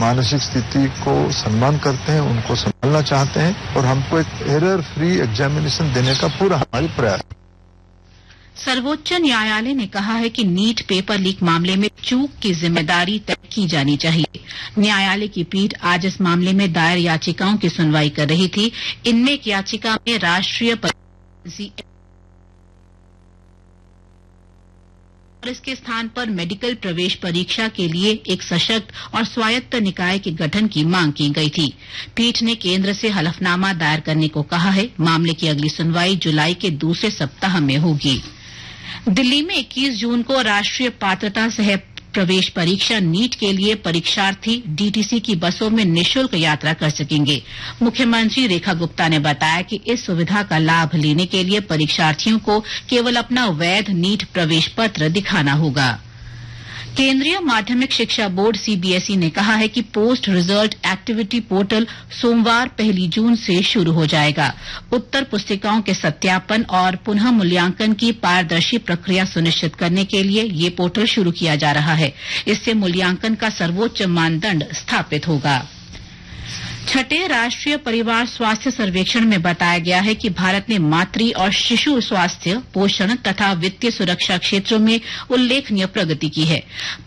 मानसिक स्थिति को सम्मान करते हैं, उनको संभालना चाहते हैं और हमको एक एरर फ्री एग्जामिनेशन देने का पूरा हमारी प्रयास है। सर्वोच्च न्यायालय ने कहा है कि नीट पेपर लीक मामले में चूक की जिम्मेदारी तय की जानी चाहिए। न्यायालय की पीठ आज इस मामले में दायर याचिकाओं की सुनवाई कर रही थी। इनमें एक याचिका में राष्ट्रीय और इसके स्थान पर मेडिकल प्रवेश परीक्षा के लिए एक सशक्त और स्वायत्त निकाय के गठन की मांग की गई थी। पीठ ने केंद्र से हलफनामा दायर करने को कहा है। मामले की अगली सुनवाई जुलाई के दूसरे सप्ताह में होगी। दिल्ली में 21 जून को राष्ट्रीय पात्रता सह प्रवेश परीक्षा नीट के लिए परीक्षार्थी डीटीसी की बसों में निःशुल्क यात्रा कर सकेंगे। मुख्यमंत्री रेखा गुप्ता ने बताया कि इस सुविधा का लाभ लेने के लिए परीक्षार्थियों को केवल अपना वैध नीट प्रवेश पत्र दिखाना होगा। केंद्रीय माध्यमिक शिक्षा बोर्ड सीबीएसई ने कहा है कि पोस्ट रिजल्ट एक्टिविटी पोर्टल सोमवार 1 जून से शुरू हो जाएगा। उत्तर पुस्तिकाओं के सत्यापन और पुनः मूल्यांकन की पारदर्शी प्रक्रिया सुनिश्चित करने के लिए ये पोर्टल शुरू किया जा रहा है। इससे मूल्यांकन का सर्वोच्च मानदंड स्थापित होगा। छठे राष्ट्रीय परिवार स्वास्थ्य सर्वेक्षण में बताया गया है कि भारत ने मातृ और शिशु स्वास्थ्य, पोषण तथा वित्तीय सुरक्षा क्षेत्रों में उल्लेखनीय प्रगति की है।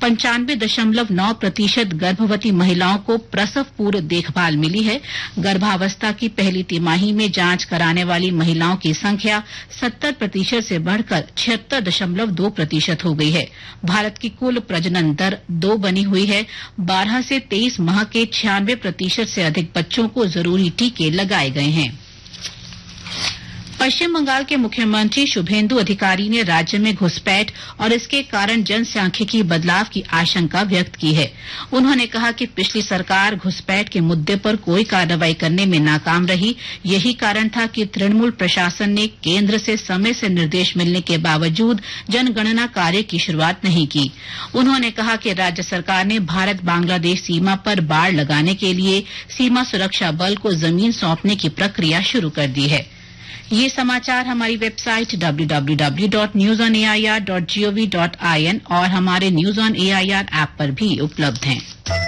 95.9% गर्भवती महिलाओं को प्रसव पूर्व देखभाल मिली है। गर्भावस्था की पहली तिमाही में जांच कराने वाली महिलाओं की संख्या 70% से बढ़कर 76.2% हो गई है। भारत की कुल प्रजनन दर 2 बनी हुई है। 12 से 23 माह के 96% से अधिक बच्चों को जरूरी टीके लगाए गए हैं। पश्चिम बंगाल के मुख्यमंत्री शुभेंदु अधिकारी ने राज्य में घुसपैठ और इसके कारण जनसांख्यिकी बदलाव की आशंका व्यक्त की है। उन्होंने कहा कि पिछली सरकार घुसपैठ के मुद्दे पर कोई कार्रवाई करने में नाकाम रही। यही कारण था कि तृणमूल प्रशासन ने केंद्र से समय से निर्देश मिलने के बावजूद जनगणना कार्य की शुरुआत नहीं की। उन्होंने कहा कि राज्य सरकार ने भारत बांग्लादेश सीमा पर बाड़ लगाने के लिए सीमा सुरक्षा बल को जमीन सौंपने की प्रक्रिया शुरू कर दी है। ये समाचार हमारी वेबसाइट www.newsonair.gov.in और हमारे न्यूज ऑन एआईआर ऐप पर भी उपलब्ध हैं।